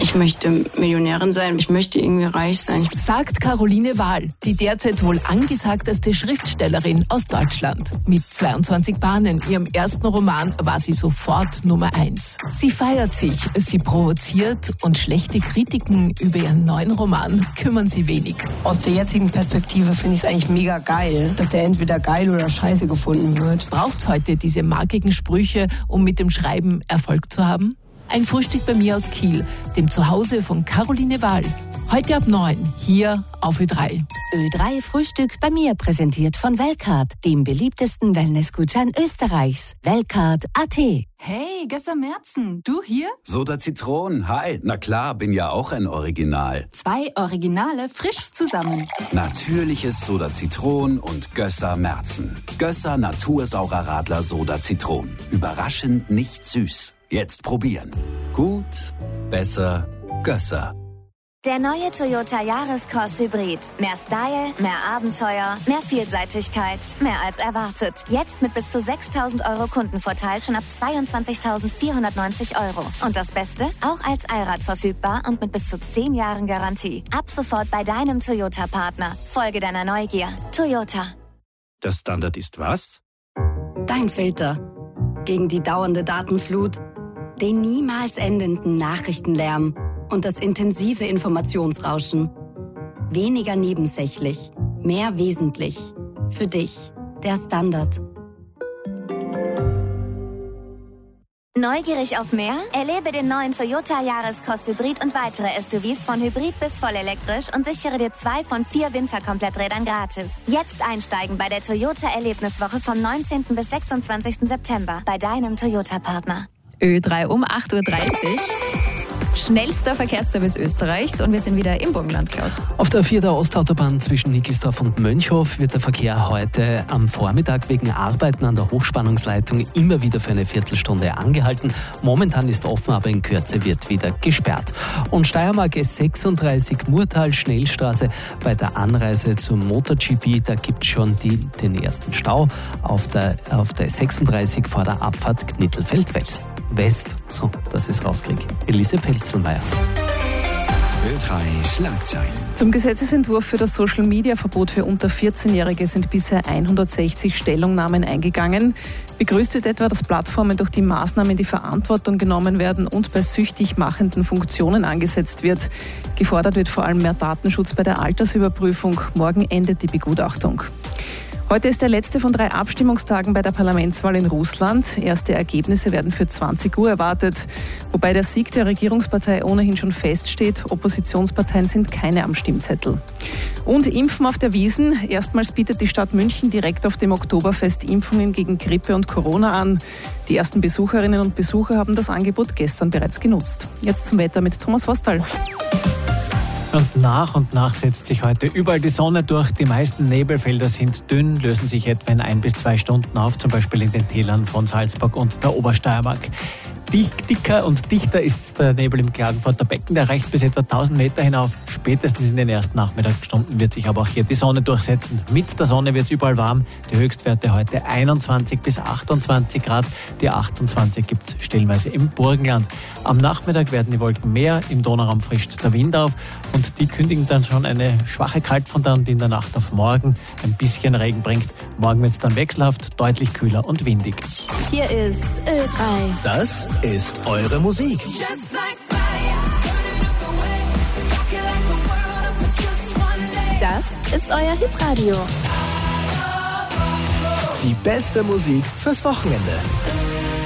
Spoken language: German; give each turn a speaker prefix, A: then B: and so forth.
A: Ich möchte Millionärin sein, ich möchte irgendwie reich sein.
B: Sagt Caroline Wahl, die derzeit wohl angesagteste Schriftstellerin aus Deutschland. Mit 22 Bahnen, ihrem ersten Roman, war sie sofort Nummer 1. Sie feiert sich, sie provoziert und schlechte Kritiken über ihren neuen Roman kümmern sie wenig.
A: Aus der jetzigen Perspektive finde ich es eigentlich mega geil, dass der entweder geil oder scheiße gefunden wird.
B: Braucht's heute diese markigen Sprüche, um mit dem Schreiben Erfolg zu haben? Ein Frühstück bei mir aus Kiel, dem Zuhause von Caroline Wahl. Heute ab 9, hier auf Ö3.
C: Ö3 Frühstück bei mir, präsentiert von Weltcard, dem beliebtesten Wellnessgutschein Österreichs. Weltcard.at.
D: Hey, Gösser Merzen, du hier?
E: Soda Zitron, hi. Na klar, bin ja auch ein Original.
D: 2 Originale frisch zusammen.
E: Natürliches Soda Zitron und Gösser Merzen. Gösser Natursaurer Radler Soda Zitron. Überraschend nicht süß. Jetzt probieren. Gut, besser, Gösser.
F: Der neue Toyota Yaris Cross Hybrid. Mehr Style, mehr Abenteuer, mehr Vielseitigkeit, mehr als erwartet. Jetzt mit bis zu 6.000 € Kundenvorteil schon ab 22.490 €. Und das Beste? Auch als Allrad verfügbar und mit bis zu 10 Jahren Garantie. Ab sofort bei deinem Toyota-Partner. Folge deiner Neugier. Toyota.
G: Der Standard ist was?
H: Dein Filter. Gegen die dauernde Datenflut, den niemals endenden Nachrichtenlärm und das intensive Informationsrauschen. Weniger nebensächlich, mehr wesentlich. Für dich, der Standard.
F: Neugierig auf mehr? Erlebe den neuen Toyota Yaris Cross Hybrid und weitere SUVs von Hybrid bis vollelektrisch und sichere dir 2 von 4 Winterkompletträdern gratis. Jetzt einsteigen bei der Toyota Erlebniswoche vom 19. bis 26. September bei deinem Toyota-Partner.
I: Ö3 um 8.30 Uhr. Schnellster Verkehrsservice Österreichs und wir sind wieder im Burgenland, Klaus.
J: Auf der 4. Ostautobahn zwischen Nickelsdorf und Mönchhof wird der Verkehr heute am Vormittag wegen Arbeiten an der Hochspannungsleitung immer wieder für eine Viertelstunde angehalten. Momentan ist offen, aber in Kürze wird wieder gesperrt. Und Steiermark S36 Murtal Schnellstraße bei der Anreise zum MotoGP, da gibt es schon den ersten Stau auf der S36 vor der Abfahrt Knittelfeld West. So, dass ich es rauskriege. Elise Pelzelmeier.
K: Ö3 Schlagzeilen.
L: Zum Gesetzesentwurf für das Social-Media-Verbot für unter 14-Jährige sind bisher 160 Stellungnahmen eingegangen. Begrüßt wird etwa, dass Plattformen durch die Maßnahmen die Verantwortung genommen werden und bei süchtig machenden Funktionen angesetzt wird. Gefordert wird vor allem mehr Datenschutz bei der Altersüberprüfung. Morgen endet die Begutachtung. Heute ist der letzte von 3 Abstimmungstagen bei der Parlamentswahl in Russland. Erste Ergebnisse werden für 20 Uhr erwartet. Wobei der Sieg der Regierungspartei ohnehin schon feststeht. Oppositionsparteien sind keine am Stimmzettel. Und Impfen auf der Wiesn. Erstmals bietet die Stadt München direkt auf dem Oktoberfest Impfungen gegen Grippe und Corona an. Die ersten Besucherinnen und Besucher haben das Angebot gestern bereits genutzt. Jetzt zum Wetter mit Thomas Vostal.
M: Und nach setzt sich heute überall die Sonne durch. Die meisten Nebelfelder sind dünn, lösen sich etwa in 1 bis 2 Stunden auf, zum Beispiel in den Tälern von Salzburg und der Obersteiermark. Dicker und dichter ist der Nebel im Klagenfurter Becken, der reicht bis etwa 1000 Meter hinauf. Spätestens in den ersten Nachmittagsstunden wird sich aber auch hier die Sonne durchsetzen. Mit der Sonne wird es überall warm. Die Höchstwerte heute 21 bis 28 Grad. Die 28 gibt es stellenweise im Burgenland. Am Nachmittag werden die Wolken mehr, im Donauraum frischt der Wind auf und die kündigen dann schon eine schwache Kaltfront an, die in der Nacht auf morgen ein bisschen Regen bringt. Morgen wird es dann wechselhaft, deutlich kühler und windig.
F: Hier ist Ö3.
K: Das ist eure Musik.
F: Das ist euer Hitradio.
K: Die beste Musik fürs Wochenende.